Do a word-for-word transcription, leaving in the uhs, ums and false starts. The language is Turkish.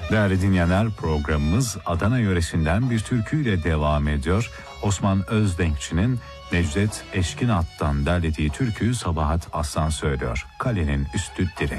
Değerli dinleyenler, programımız Adana yöresinden bir türküyle devam ediyor. Osman Özdenkçi'nin Necdet Eşkinat'tan derlediği türküyü Sabahat Aslan söylüyor. Kalenin üstü direk.